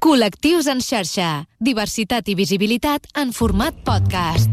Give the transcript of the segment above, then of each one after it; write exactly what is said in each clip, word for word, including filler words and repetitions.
Col·lectius en xarxa. Diversitat i visibilitat en format podcast.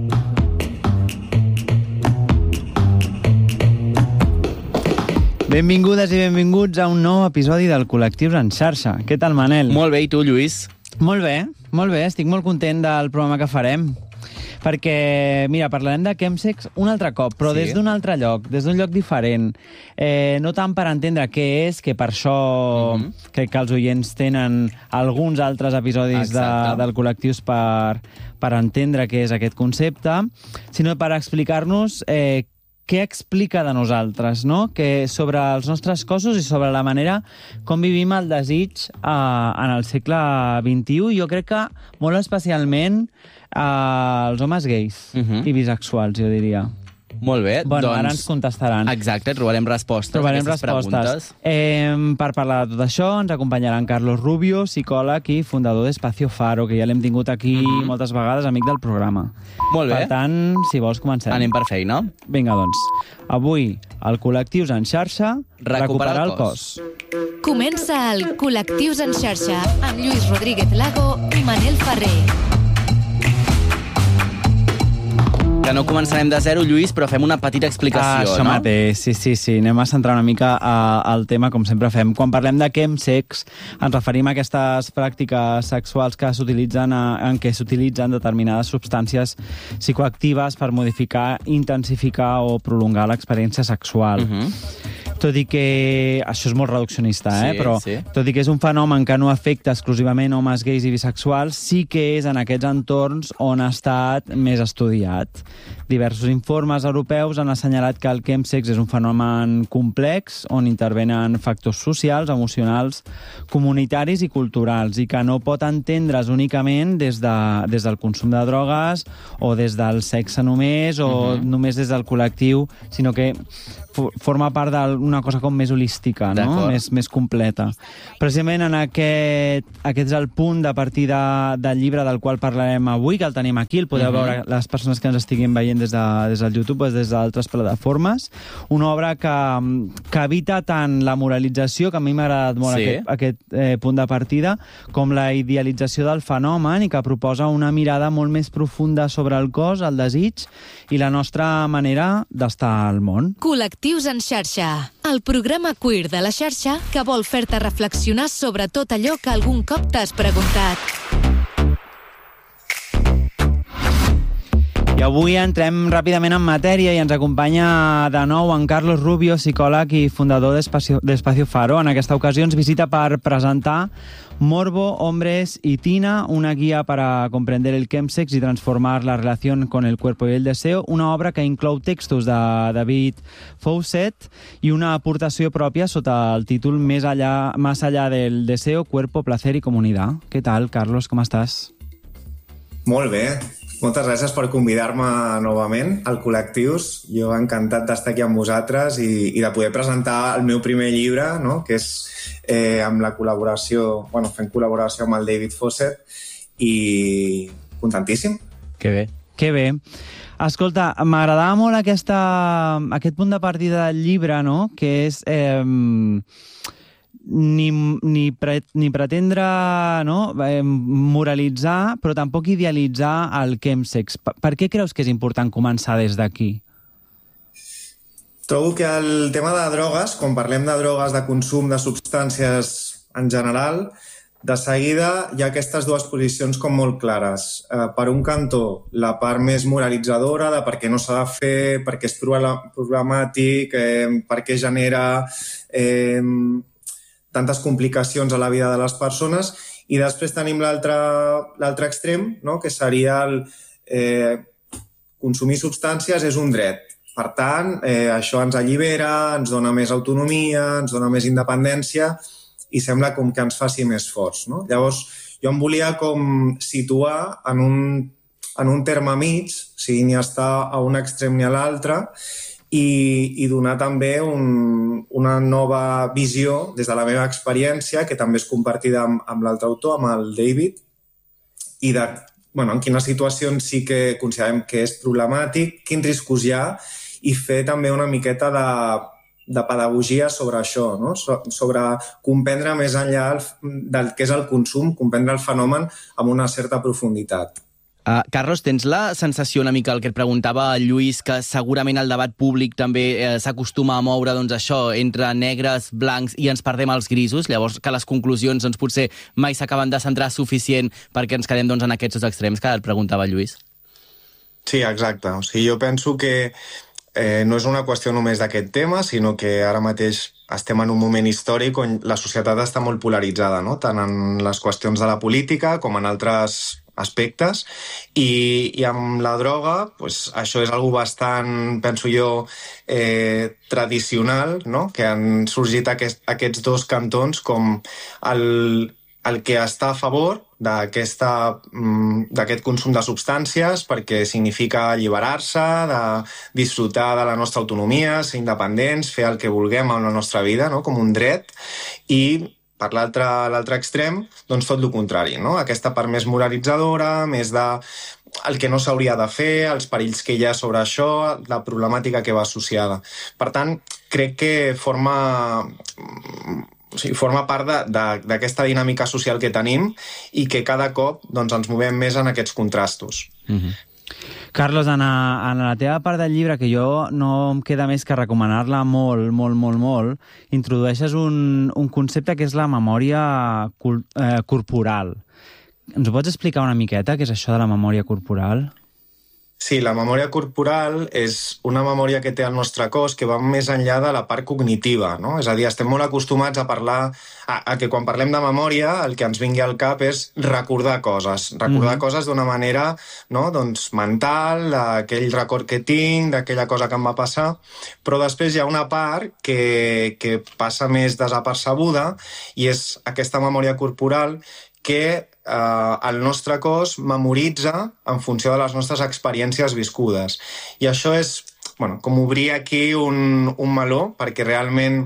Benvingudes i benvinguts a un nou episodi del Col·lectius en xarxa. Què tal, Manel? Molt bé, i tu, Lluís? Molt bé, molt bé. Estic molt content del programa que farem. Perquè, mira, parlarem de chemsex un altre cop, però sí? des d'un altre lloc, des d'un lloc diferent. Eh, no tant per entendre què és, que per això mm-hmm. crec que els oients tenen alguns altres episodis de, del Col·lectius per, per entendre què és aquest concepte, sinó per explicar-nos eh, què explica de nosaltres, no? Que sobre els nostres cossos i sobre la manera com vivim el desig eh, en el segle vint-i-u. Jo crec que molt especialment Uh, els homes gais uh-huh. i bisexuals, jo diria. Molt bé, bueno, doncs... ara ens contestaran. Exacte, trobarem respostes trobarem a aquestes respostes. preguntes. Eh, per parlar de tot això ens acompanyaran Carlos Rubio, psicòleg i fundador d'Espacio Faro, que ja l'hem tingut aquí uh-huh. moltes vegades, amic del programa. Molt bé. Per tant, si vols, comencem. Anem per feina. Vinga, doncs. Avui, al Col·lectius en xarxa, recuperar, recuperar el cos. cos. Comença el Col·lectius en xarxa amb Lluís Rodríguez Lago i Manel Ferrer. Que no començarem de zero, Lluís, però fem una petita explicació, ah, això no? Això mateix, sí, sí, sí. Anem a centrar una mica a, al tema, com sempre fem. Quan parlem de chemsex, ens referim a aquestes pràctiques sexuals que s'utilitzen a, en què s'utilitzen determinades substàncies psicoactives per modificar, intensificar o prolongar l'experiència sexual. Uh-huh. Tot i que... Això és molt reduccionista, eh? Sí, però sí. tot i que és un fenomen que no afecta exclusivament homes gais i bisexuals, sí que és en aquests entorns on ha estat més estudiat. Diversos informes europeus han assenyalat que el chemsex és un fenomen complex on intervenen factors socials, emocionals, comunitaris i culturals i que no pot entendre's únicament des, de, des del consum de drogues o des del sexe només o uh-huh. només des del col·lectiu, sinó que forma part d'una cosa com més holística, no? més, més completa. Precisament en aquest, aquest és el punt de partida del llibre del qual parlarem avui, que el tenim aquí, el podeu uh-huh. veure les persones que ens estiguin veient des, de, des del YouTube o des d'altres plataformes. Una obra que, que evita tant la moralització, que a mi m'ha agradat molt sí. aquest, aquest eh, punt de partida, com la idealització del fenomen i que proposa una mirada molt més profunda sobre el cos, el desig i la nostra manera d'estar al món. Col·lectius en xarxa, el programa queer de la xarxa que vol fer-te reflexionar sobre tot allò que algun cop t'has preguntat. I avui entrem ràpidament en matèria i ens acompanya de nou en Carlos Rubio, psicòleg i fundador d'Espacio Faro. En aquesta ocasió ens visita per presentar Morbo, Hombres y Tina, una guía para comprender el chemsex y transformar la relación con el cuerpo y el deseo, una obra que inclou textos de David Fawcett i una aportació pròpia sota el títol Més allá, Más allá del deseo, cuerpo, placer y comunidad. Què tal, Carlos? Com estàs? Molt bé. Moltes gràcies per convidar-me novament al Col·lectius. Jo encantat d'estar aquí amb vosaltres i, i de poder presentar el meu primer llibre, no? Que és eh, amb la col·laboració, bueno, fent col·laboració amb el David Fawcett i contentíssim. Que bé. Que bé. Escolta, m'agradava molt aquesta, aquest punt de partida del llibre, no? Que és... Eh, Ni, ni, pre, ni pretendre no? eh, moralitzar, però tampoc idealitzar el chemsex. Per, per què creus que és important començar des d'aquí? Trobo que el tema de drogues, quan parlem de drogues, de consum de substàncies en general, de seguida hi ha aquestes dues posicions com molt clares. Eh, per un cantó, la part més moralitzadora de per què no s'ha de fer, per què és problemàtic, eh, per què genera... Eh, tantes complicacions a la vida de les persones, i després tenim l'altre l'altre extrem, no? Que seria el eh, consumir substàncies és un dret. Per tant, eh, això ens allibera, ens dona més autonomia, ens dona més independència i sembla com que ens faci més forts, no? Llavors, jo em volia com situar en un, en un terme mig, o sigui, ni estar a un extrem ni a l'altre, I, i donar també un, una nova visió des de la meva experiència, que també és compartida amb, amb l'altre autor, amb el David, i de bueno, en quines situacions sí que considerem que és problemàtic, quins riscos hi ha, i fer també una miqueta de de pedagogia sobre això, no? So, sobre comprendre més enllà el, del que és el consum, comprendre el fenomen amb una certa profunditat. Uh, Carlos, tens la sensació una mica el que et preguntava el Lluís, que segurament el debat públic també eh, s'acostuma a moure doncs, això entre negres, blancs i ens perdem els grisos, llavors que les conclusions doncs, potser mai s'acaben de centrar suficient perquè ens quedem doncs, en aquests dos extrems que et preguntava el Lluís? Sí, exacte. O sigui, jo penso que eh, no és una qüestió només d'aquest tema, sinó que ara mateix estem en un moment històric on la societat està molt polaritzada, no? Tant en les qüestions de la política com en altres aspectes, i, i amb la droga pues, això és algo bastant, penso jo, eh, tradicional, no? Que han sorgit aquest, aquests dos cantons com el, el que està a favor d'aquest consum de substàncies perquè significa alliberar-se, de disfrutar de la nostra autonomia, ser independents, fer el que vulguem amb la nostra vida, no? Com un dret, i per l'altre extrem, doncs tot el contrari, no? Aquesta part més moralitzadora, més de el que no s'hauria de fer, els perills que hi ha sobre això, la problemàtica que va associada. Per tant, crec que forma, o sigui, forma part d'aquesta dinàmica social que tenim i que cada cop doncs, ens movem més en aquests contrastos. Mm-hmm. Carlos, en, a, en la teva part del llibre, que jo no em queda més que recomanar-la molt, molt, molt, molt, introdueixes un, un concepte que és la memòria cul, eh, corporal. Ens ho pots explicar una miqueta, què és això de la memòria corporal? Sí, la memòria corporal és una memòria que té el nostre cos que va més enllà de la part cognitiva, no? És a dir, estem molt acostumats a parlar, a, a que quan parlem de memòria el que ens vingui al cap és recordar coses, recordar mm. coses d'una manera, no? Doncs mental, d'aquell record que tinc, d'aquella cosa que em va passar, però després hi ha una part que, que passa més desapercebuda i és aquesta memòria corporal que eh, el nostre cos memoritza en funció de les nostres experiències viscudes. I això és, bueno, com obrir aquí un, un meló, perquè realment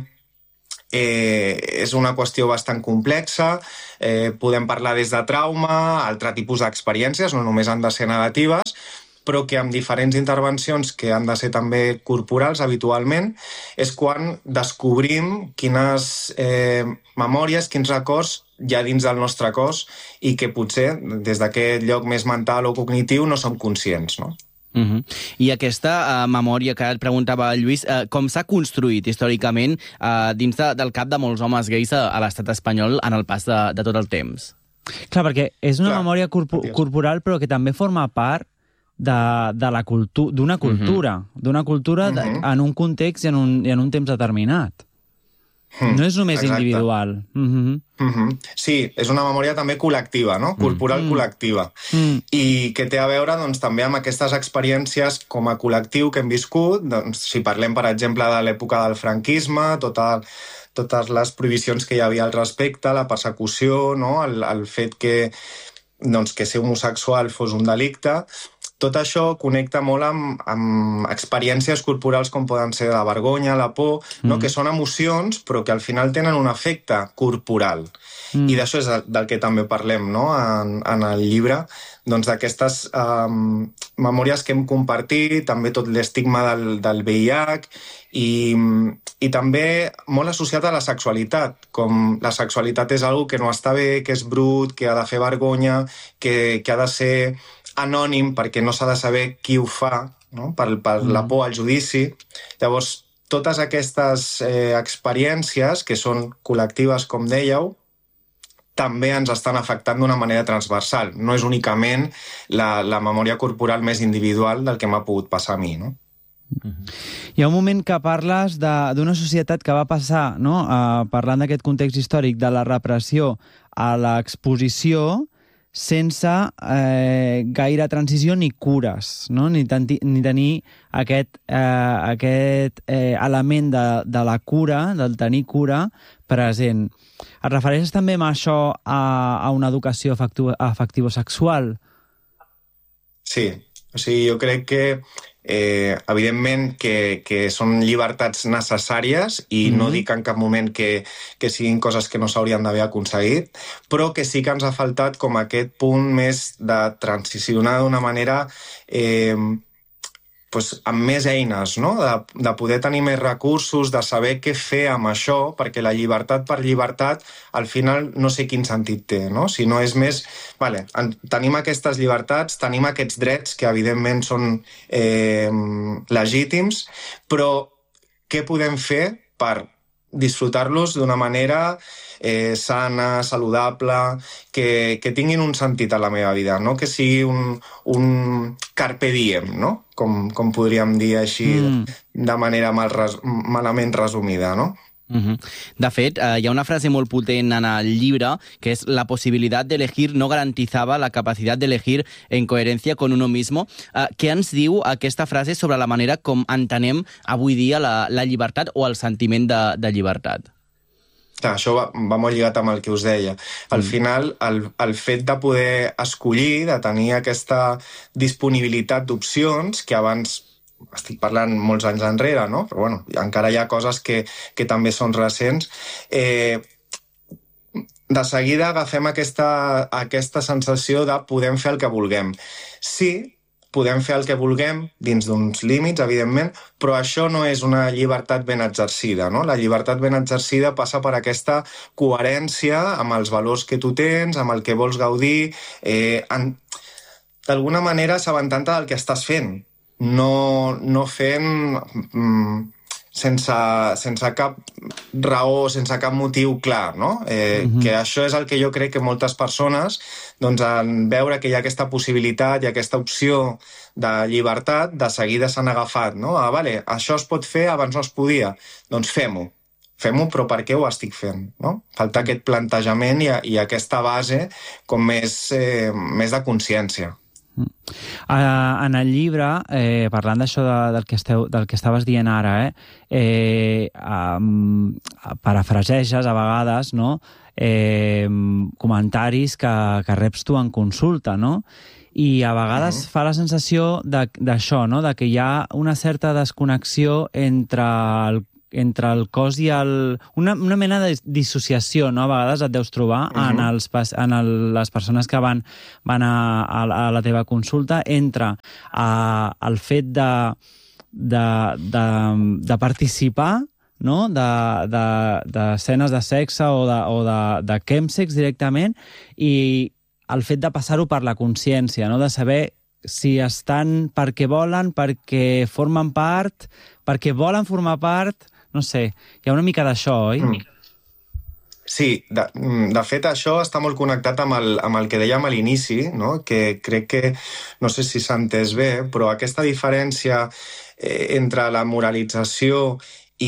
eh, és una qüestió bastant complexa. Eh, podem parlar des de trauma, altre tipus d'experiències, no només han de ser negatives, però que amb diferents intervencions que han de ser també corporals habitualment, és quan descobrim quines eh, memòries, quins records hi ha dins del nostre cos i que potser des d'aquest lloc més mental o cognitiu no som conscients, no? Uh-huh. I aquesta uh, memòria que et preguntava el Lluís, uh, com s'ha construït històricament uh, dins de, del cap de molts homes gais a, a l'estat espanyol en el pas de, de tot el temps? Clar, perquè és una Clar, memòria corpo corporal però que també forma part de, de la cultu d'una cultura, uh-huh. d'una cultura uh-huh. de, en un context i en un, i en un temps determinat. Mm, no és només exacte. Individual. Mm-hmm. Mm-hmm. Sí, és una memòria també col·lectiva, no? Corporal mm. col·lectiva. Mm. I que té a veure doncs, també amb aquestes experiències com a col·lectiu que hem viscut. Doncs, si parlem, per exemple, de l'època del franquisme, tota, totes les prohibicions que hi havia al respecte, la persecució, no? el, el fet que, doncs, que ser homosexual fos un delicte. Tot això connecta molt amb, amb experiències corporals com poden ser la vergonya, la por, mm. no? Que són emocions però que al final tenen un efecte corporal. Mm. I d'això és del que també parlem, no? en, en el llibre, doncs d'aquestes um, memòries que hem compartit, també tot l'estigma del, del V I H i, i també molt associat a la sexualitat, com la sexualitat és algo que no està bé, que és brut, que ha de fer vergonya, que, que ha de ser anònim perquè no s'ha de saber qui ho fa, no? per, per mm. la por al judici. Llavors, totes aquestes eh, experiències, que són col·lectives, com dèieu, també ens estan afectant d'una manera transversal. No és únicament la, la memòria corporal més individual del que m'ha pogut passar a mi, no? Mm-hmm. Hi ha un moment que parles d'una societat que va passar, no? uh, parlant d'aquest context històric de la repressió a l'exposició, sense eh, gaire transició ni cures, no? ni, tanti, ni tenir aquest, eh, aquest eh, element de, de la cura, del tenir cura, present. Et refereixes també amb això a, a una educació afectivo-sexual? Sí, o sigui, jo crec que Eh, evidentment que, que són llibertats necessàries i mm-hmm. no dic en cap moment que, que siguin coses que no s'haurien d'haver aconseguit, però que sí que ens ha faltat com aquest punt més de transicionar d'una manera eh, doncs, amb més eines, no? de, de poder tenir més recursos, de saber què fer amb això, perquè la llibertat per llibertat al final no sé quin sentit té, no? Si no és més, vale, tenim aquestes llibertats, tenim aquests drets que evidentment són eh, legítims, però què podem fer per disfrutar-los d'una manera eh, sana, saludable, que, que tinguin un sentit a la meva vida, no? Que sigui un, un carpe diem, no? Com, com podríem dir així mm. de manera mal res, malament resumida, no? Uh-huh. De fet, eh, hi ha una frase molt potent en el llibre, que és la possibilitat d'elegir no garantizava la capacitat d'elegir en coherència con uno mismo. Eh, què ens diu aquesta frase sobre la manera com entenem avui dia la, la llibertat o el sentiment de, de llibertat? Clar, això va, va molt lligat amb el que us deia. Al mm. final, el, el fet de poder escollir, de tenir aquesta disponibilitat d'opcions, que abans estic parlant molts anys enrere, no? Però bueno, encara hi ha coses que, que també són recents. Eh, de seguida agafem aquesta, aquesta sensació de podem fer el que vulguem. Sí, podem fer el que vulguem dins d'uns límits, evidentment, però això no és una llibertat ben exercida, no? La llibertat ben exercida passa per aquesta coherència amb els valors que tu tens, amb el que vols gaudir, eh, en... d'alguna manera assabentant-te del que estàs fent. No, no fent mm, sense, sense cap raó, sense cap motiu clar, no? Eh, mm-hmm. Que això és el que jo crec que moltes persones, doncs, en veure que hi ha aquesta possibilitat i aquesta opció de llibertat, de seguida s'han agafat, no? Ah, vale, això es pot fer, abans no es podia. Doncs fem-ho. Fem-ho, però per què ho estic fent, no? Falta aquest plantejament i, i aquesta base com més, eh, més de consciència. Uh, en el llibre, eh, parlant d'això de, del, que esteu, del que estaves dient ara, eh, eh, um, parafraseges a vegades, no? eh, comentaris que, que reps tu en consulta, no? I a vegades fa la sensació d'això, no? De que hi ha una certa desconnexió entre el entre el cos i el... Una, una mena de dissociació, no? A vegades et deus trobar uh-huh. en, els, en el, les persones que van, van a, a, a la teva consulta entre a, el fet de, de, de, de participar, no? de, de, de escenes de sexe o de, o de, de chemsex directament, i el fet de passar-ho per la consciència, no? De saber si estan perquè volen, perquè formen part, perquè volen formar part... No sé, hi ha una mica d'això, oi? Mm. Sí, de, de fet això està molt connectat amb el, amb el que dèiem a l'inici, no? Que crec que, no sé si s'ha entès bé, però aquesta diferència eh, entre la moralització i,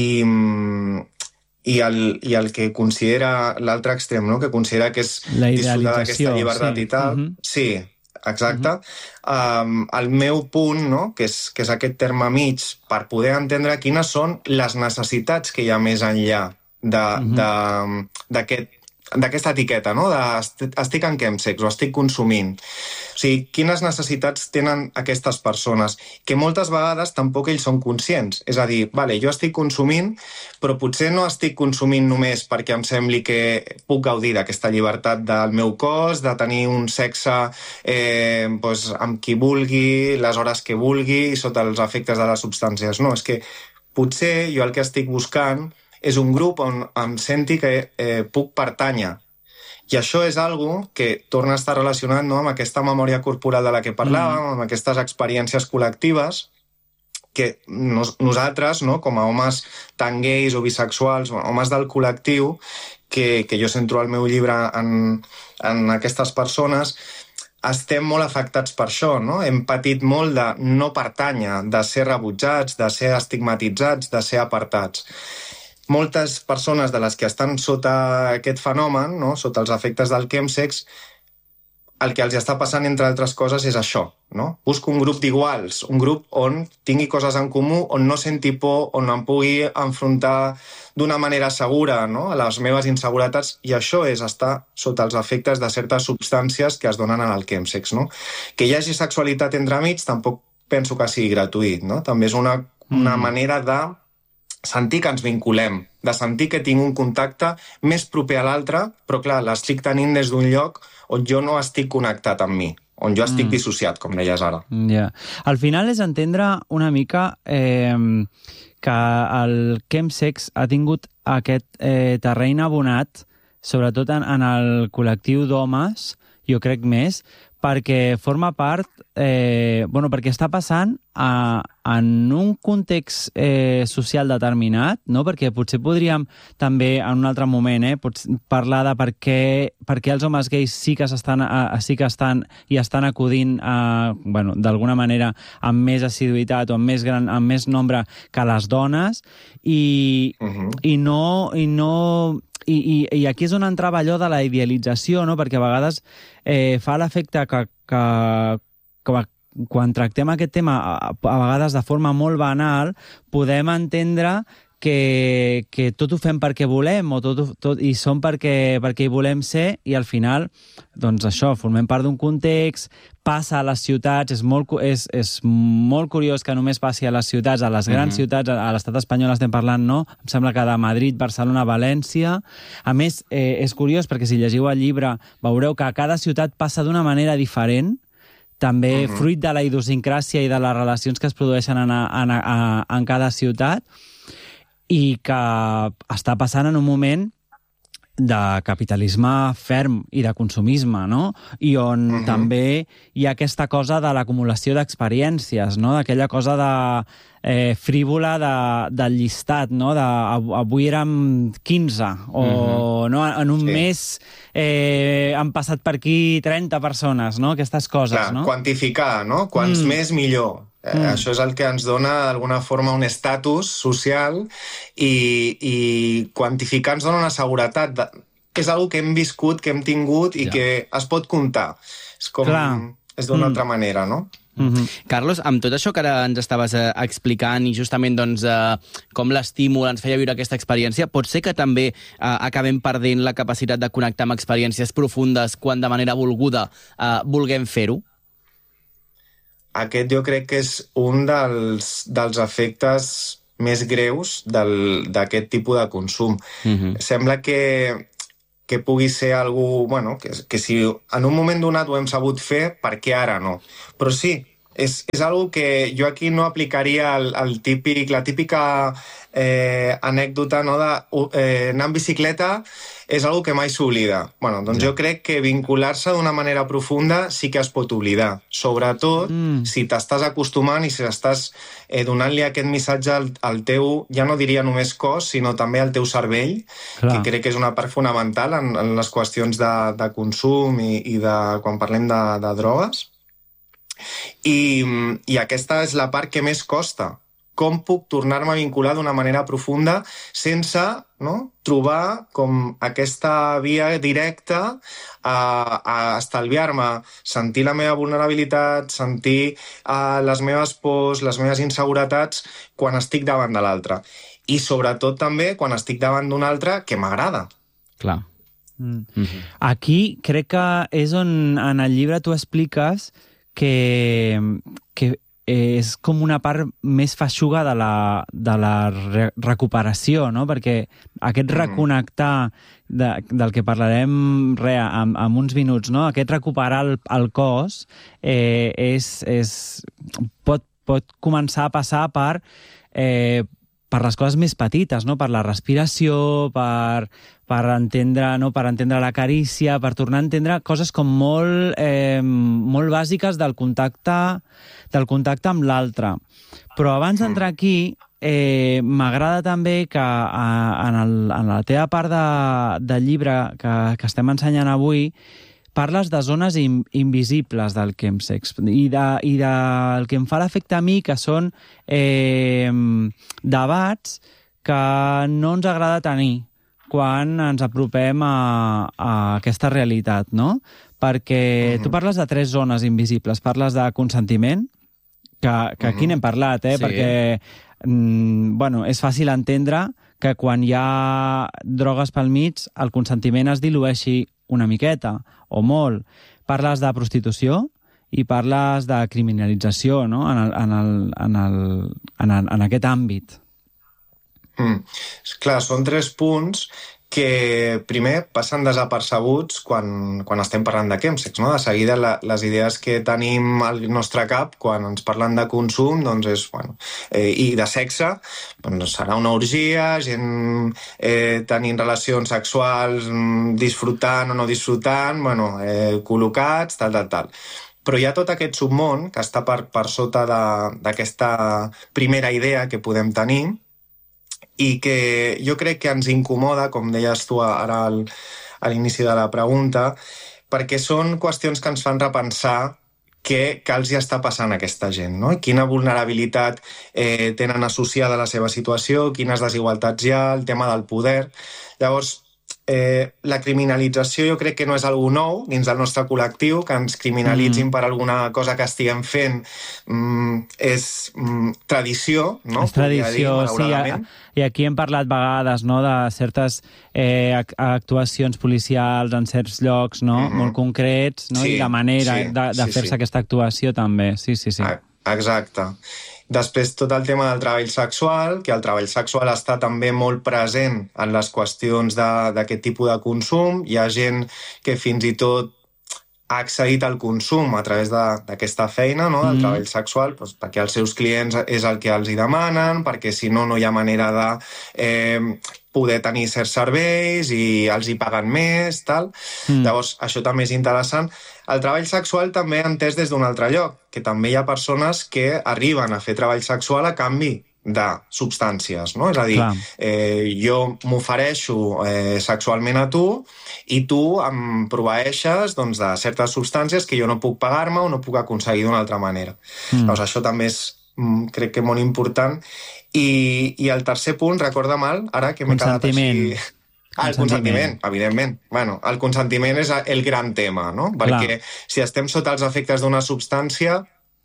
i, el, i el que considera l'altre extrem, no? Que considera que és disfrutar d'aquesta llibertat sí. i tal. Mm-hmm. Sí, exacte. Uh-huh. Um, el meu punt, no? que, és, que és aquest terme mig, per poder entendre quines són les necessitats que hi ha més enllà uh-huh. d'aquesta aquest, etiqueta, no? de estic en chemsex o estic consumint. O sigui, quines necessitats tenen aquestes persones, que moltes vegades tampoc ells són conscients. És a dir, vale, jo estic consumint, però potser no estic consumint només perquè em sembli que puc gaudir d'aquesta llibertat del meu cos, de tenir un sexe eh, doncs, amb qui vulgui, les hores que vulgui, sota els efectes de les substàncies. No, és que potser jo el que estic buscant és un grup on em senti que eh, puc pertànyer. I això és algo que torna a estar relacionat, no? amb aquesta memòria corporal de la que parlàvem, mm. amb aquestes experiències col·lectives que nos, nosaltres, no? com a homes tan gais o bisexuals, homes del col·lectiu, que, que jo centro al meu llibre en, en aquestes persones, estem molt afectats per això, no? Hem patit molt de no pertànyer, de ser rebutjats, de ser estigmatitzats, de ser apartats. Moltes persones de les que estan sota aquest fenomen, no? sota els efectes del chemsex, el que els està passant, entre altres coses, és això. No? Busco un grup d'iguals, un grup on tingui coses en comú, on no senti por, on em pugui enfrontar d'una manera segura, no? a les meves inseguretats, i això és estar sota els efectes de certes substàncies que es donen en el chemsex. No? Que hi hagi sexualitat entremig tampoc penso que sigui gratuït. No? També és una, una mm. manera de sentir que ens vinculem, de sentir que tinc un contacte més proper a l'altre, però clar, l'estic tenint des d'un lloc on jo no estic connectat amb mi, on jo estic Mm. dissociat, com deies ara. Ja. Al final és entendre una mica eh, que el chemsex ha tingut aquest eh, terreny abonat, sobretot en, en el col·lectiu d'homes, jo crec més, perquè forma part, eh, bueno, perquè està passant a, en un context eh, social determinat, no? Perquè potser podríem també, en un altre moment, eh, potser parlar de per què, per què els homes gais sí que, s'estan, a, sí que estan i estan acudint a, bueno, d'alguna manera amb més assiduïtat o amb més, gran, amb més nombre que les dones, i, uh-huh. i no... I no I, i, I aquí és on entrava allò de la idealització, no? Perquè a vegades eh, fa l'efecte que, que, que quan tractem aquest tema a, a vegades de forma molt banal, podem entendre que, que tot ho fem perquè volem o tot, tot, i som perquè, perquè hi volem ser, i al final, doncs això, formem part d'un context, passa a les ciutats, és molt, és, és molt curiós que només passi a les ciutats, a les grans mm-hmm. ciutats, a l'estat espanyol estem parlant, no? Em sembla que de Madrid, Barcelona, València. A més, eh, és curiós perquè si llegiu el llibre veureu que a cada ciutat passa d'una manera diferent, també mm-hmm. fruit de la idiosincràsia i de les relacions que es produeixen en, en, en, en cada ciutat, i que està passant en un moment de capitalisme ferm i de consumisme, no? I on uh-huh. també hi ha aquesta cosa de l'acumulació d'experiències, no? D'aquella cosa de eh, frívola de, del llistat, no? De, avui érem quinze, o uh-huh. no? En un sí. mes eh, han passat per aquí trenta persones, no? Aquestes coses, Clar, no? Quantificar, no? Quants mm. més, millor. Mm. Eh, això és el que ens dona, d'alguna forma, un estatus social, i, i quantificar ens dona una seguretat. De... És una cosa que hem viscut, que hem tingut i ja. que es pot comptar. És com... Clar. És d'una mm. altra manera, no? Mm-hmm. Carlos, amb tot això que ara ens estaves eh, explicant i justament doncs, eh, com l'estímul ens feia viure aquesta experiència, pot ser que també eh, acabem perdent la capacitat de connectar amb experiències profundes quan de manera volguda eh, vulguem fer-ho? Aquest jo crec que és un dels, dels efectes més greus d'aquest tipus de consum. Mm-hmm. Sembla que, que pugui ser algú, bueno, que, que si en un moment donat ho hem sabut fer, per què ara no? Però sí, és, és algo que jo aquí no aplicaria el, el típic, la típica eh, anècdota, no, de eh, anar en bicicleta és algo que mai s'oblida. Bueno, doncs ja. jo crec que vincular-se d'una manera profunda sí que es pot oblidar. Sobretot mm. si t'estàs acostumant i si estàs eh, donant-li aquest missatge al, al teu, ja no diria només cos, sinó també al teu cervell, Clar. que crec que és una part fonamental en, en les qüestions de, de consum i, i de, quan parlem de, de drogues. I, I aquesta és la part que més costa. Com puc tornar-me a vincular d'una manera profunda sense no, trobar com aquesta via directa a, a estalviar-me, sentir la meva vulnerabilitat, sentir uh, les meves pors, les meves inseguretats quan estic davant de l'altre. I sobretot també quan estic davant d'un altre que m'agrada. Clar. Mm. Mm-hmm. Aquí crec que és on en el llibre tu expliques que, que és com una part més feixuga de la, de la re recuperació, no? Perquè aquest reconnectar de, del que parlarem re, en, en uns minuts, no? Aquest recuperar el, el cos eh, és, és, pot, pot començar a passar per, eh, per les coses més petites, no? Per la respiració, per, per, entendre, no? per entendre la carícia, per tornar a entendre coses com molt, eh, molt bàsiques del contacte, del contacte amb l'altre. Però abans d'entrar aquí, eh, m'agrada també que a, en, el, en la teva part de, del llibre que, que estem ensenyant avui, parles de zones in, invisibles del chemsex i, de, i del que em fa l'efecte a mi, que són eh, debats que no ens agrada tenir quan ens apropem a, a aquesta realitat, no? Perquè tu parles de tres zones invisibles. Parles de consentiment, que, que aquí n'hem parlat, eh? Sí. Perquè mm, bueno, és fàcil entendre que quan hi ha drogues pel mig el consentiment es dilueixi una miqueta o molt. Parles de prostitució i parles de criminalització, no? en, el, en, el, en, el, en, el, en aquest àmbit. Mm. Clar, són tres punts que primer passen desapercebuts quan, quan estem parlant de chemsex, no? De seguida la, les idees que tenim al nostre cap quan ens parlen de consum, doncs és, bueno, eh, i de sexe, doncs serà una orgia, gent eh, tenint relacions sexuals, disfrutant o no disfrutant, bueno, eh, col·locats, tal, tal, tal. Però hi ha tot aquest submón que està per, per sota d'aquesta primera idea que podem tenir, i que jo crec que ens incomoda, com deies tu ara al, a l'inici de la pregunta, perquè són qüestions que ens fan repensar què, què els hi està passant a aquesta gent, no? Quina vulnerabilitat eh, tenen associada a la seva situació, quines desigualtats hi ha, el tema del poder. Llavors, Eh, la criminalització jo crec que no és algo nou dins del nostre col·lectiu, que ens criminalitzin mm. per alguna cosa que estiguem fent mm, és mm, tradició, no? És tradició, dir, sí. I aquí hem parlat vegades, no?, de certes eh, actuacions policials en certs llocs, no?, mm-hmm. molt concrets, no?, sí, i la manera sí, de, de sí, fer-se sí. aquesta actuació també, sí, sí, sí. Exacte. Després, tot el tema del treball sexual, que el treball sexual està també molt present en les qüestions d'aquest tipus de consum. Hi ha gent que fins i tot ha accedit al consum a través d'aquesta feina, no?, del mm. treball sexual, doncs, perquè els seus clients és el que els hi demanen, perquè si no, no hi ha manera de eh, poder tenir certs serveis i els hi paguen més, tal. Mm. Llavors, això també és interessant. El treball sexual també entès des d'un altre lloc, que també hi ha persones que arriben a fer treball sexual a canvi de substàncies, no? És a dir, eh, jo m'ofereixo eh, sexualment a tu i tu em proveeixes doncs, de certes substàncies que jo no puc pagar-me o no puc aconseguir d'una altra manera. Mm. Llavors, això també és, crec que, molt important. I, i el tercer punt, recorda mal, ara que m'he quedat així... Ah, el consentiment, evidentment. Bueno, el consentiment és el gran tema, no? Perquè Clar. si estem sota els efectes d'una substància,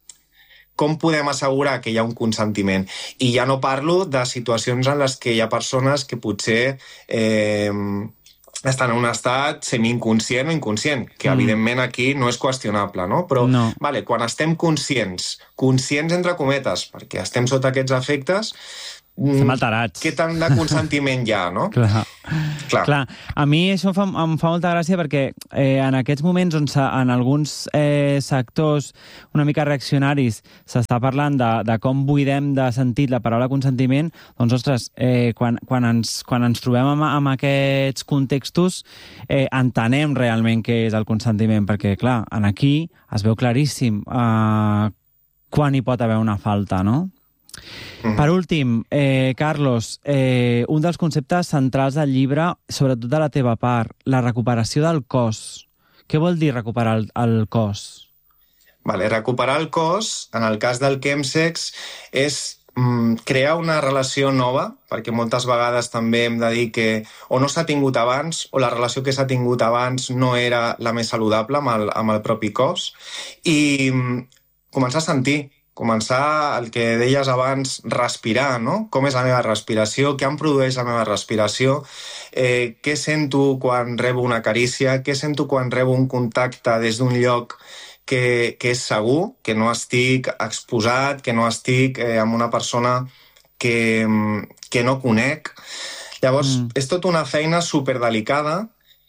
com podem assegurar que hi ha un consentiment? I ja no parlo de situacions en les que hi ha persones que potser eh, estan en un estat semi-inconscient o inconscient, que mm. evidentment aquí no és qüestionable, no? Però, no. Vale, quan estem conscients, conscients entre cometes, perquè estem sota aquests efectes, estem alterats. Què tant de consentiment hi ha, no? Clar. Clar. Clar. A mi això em fa, em fa molta gràcia perquè eh, en aquests moments on en alguns eh, sectors una mica reaccionaris s'està parlant de, de com buidem de sentit la paraula consentiment, doncs, ostres, eh, quan, quan, ens, quan ens trobem amb, amb aquests contextos eh, entenem realment què és el consentiment, perquè, clar, en aquí es veu claríssim eh, quan hi pot haver una falta, no? Mm. Per últim, eh, Carlos, eh, un dels conceptes centrals del llibre, sobretot de la teva part, la recuperació del cos. Què vol dir recuperar el, el cos? Vale, recuperar el cos, en el cas del chemsex, és mm, crear una relació nova, perquè moltes vegades també hem de dir que o no s'ha tingut abans o la relació que s'ha tingut abans no era la més saludable amb el, amb el propi cos, i mm, començar a sentir, començar el que deies abans, respirar, no? Com és la meva respiració, què em produeix la meva respiració, eh, què sento quan rebo una carícia, què sento quan rebo un contacte des d'un lloc que, que és segur, que no estic exposat, que no estic eh, amb una persona que, que no conec. Llavors, mm. és tota una feina superdelicada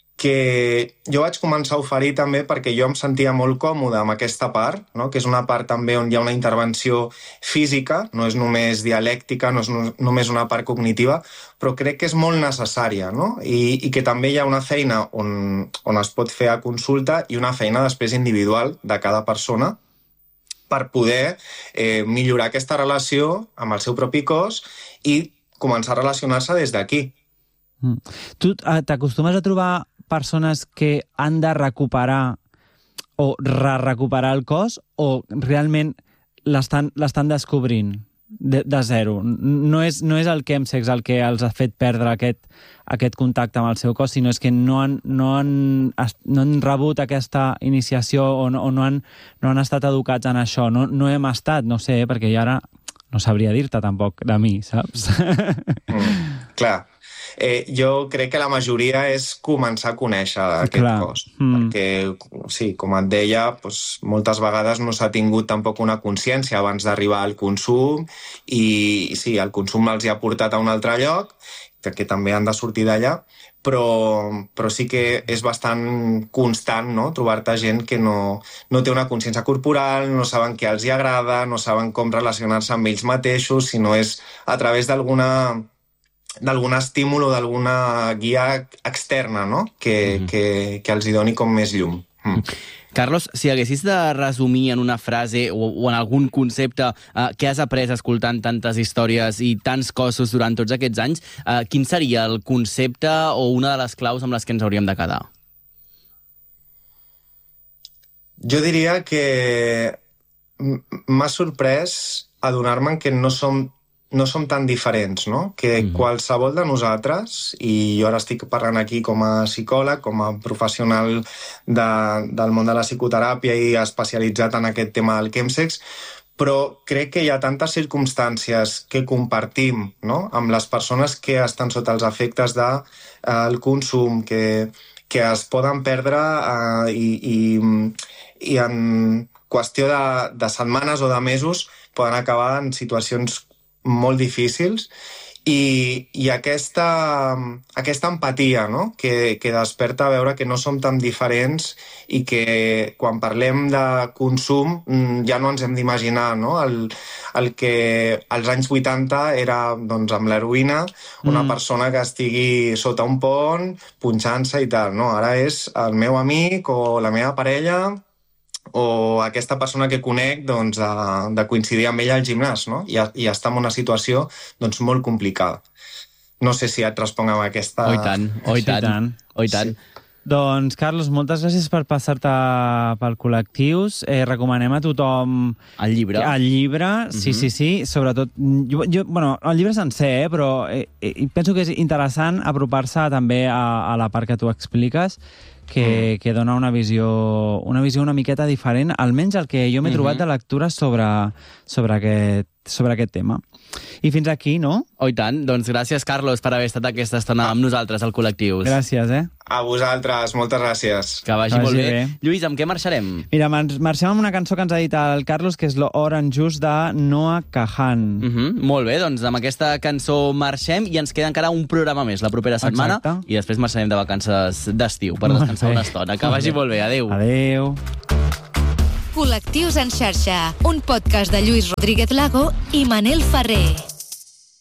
que jo vaig començar a oferir també perquè jo em sentia molt còmode amb aquesta part, no? Que és una part també on hi ha una intervenció física, no és només dialèctica, no és no, només una part cognitiva, però crec que és molt necessària, no? I, i que també hi ha una feina on, on es pot fer a consulta i una feina després individual de cada persona per poder eh, millorar aquesta relació amb el seu propi cos i començar a relacionar-se des d'aquí. Mm. Tu t'acostumes a trobar persones que han de recuperar o re-recuperar el cos o realment l'estan descobrint de, de zero? No és, no és el chemsex el que els ha fet perdre aquest, aquest contacte amb el seu cos, sinó és que no han, no han, no han rebut aquesta iniciació o no, o no, han, no han estat educats en això. No, no hem estat, no sé, perquè jo ara no sabria dir-te tampoc de mi, saps? Mm, clar. Eh, jo crec que la majoria és començar a conèixer aquest Clar. cos, mm. perquè, sí, com et deia, doncs, moltes vegades no s'ha tingut tampoc una consciència abans d'arribar al consum i, sí, el consum els hi ha portat a un altre lloc que, que també han de sortir d'allà, però, però sí que és bastant constant, no?, trobar-te gent que no, no té una consciència corporal, no saben què els hi agrada, no saben com relacionar-se amb ells mateixos, sinó és a través d'alguna d'algun estímul o d'alguna guia externa, no?, que, mm-hmm. que, que els hi doni com més llum. Mm. Carlos, si haguessis de resumir en una frase o, o en algun concepte eh, què has après escoltant tantes històries i tants cossos durant tots aquests anys, eh, quin seria el concepte o una de les claus amb les que ens hauríem de quedar? Jo diria que m'ha sorprès adonar-me que no som no som tan diferents, no? Que mm. qualsevol de nosaltres, i jo ara estic parlant aquí com a psicòleg, com a professional de, del món de la psicoteràpia i especialitzat en aquest tema del chemsex, però crec que hi ha tantes circumstàncies que compartim, no?, amb les persones que estan sota els efectes del eh, consum, que, que es poden perdre eh, i, i, i en qüestió de, de setmanes o de mesos poden acabar en situacions molt difícils i, i aquesta, aquesta empatia, no?, que, que desperta a veure que no som tan diferents i que quan parlem de consum ja no ens hem d'imaginar, no?, el, el que als anys vuitanta era, doncs, amb l'heroïna, una mm. persona que estigui sota un pont punxant-se i tal, no? Ara és el meu amic o la meva parella o aquesta persona que conec, doncs, de, de coincidir amb ella al gimnàs, no? I, i està en una situació, doncs, molt complicada. No sé si et responc amb aquesta... Oh, i tant, oh, i tant, sí, tant. Oh, i tant. Sí. Doncs, Carlos, moltes gràcies per passar-te pel Col·lectius. Eh, recomanem a tothom... El llibre. El llibre, sí, mm-hmm. sí, sí. Sobretot, jo, jo, bueno, el llibre sencer, eh, però eh, eh, penso que és interessant apropar-se també a, a la part que tu expliques, que, mm. que dona una visió, una visió una miqueta diferent, almenys el que jo m'he mm-hmm. trobat de lectura sobre, sobre, aquest, sobre aquest tema. I fins aquí, no? Oh, i tant. Doncs gràcies, Carlos, per haver estat aquesta estona amb nosaltres al Col·lectius. Gràcies, eh? A vosaltres, moltes gràcies. Que vagi, que vagi molt bé. bé. Lluís, amb què marxarem? Mira, marxem amb una cançó que ens ha dit el Carlos, que és l'Orange Juice de Noah Kahan. Uh-huh. Molt bé, doncs amb aquesta cançó marxem i ens queda encara un programa més la propera setmana. Exacte. I després marxarem de vacances d'estiu per molt descansar bé. Una estona. Que vagi molt bé. Adéu. Adéu. Col·lectius en xarxa, un podcast de Lluís Rodríguez Lago i Manel Ferrer.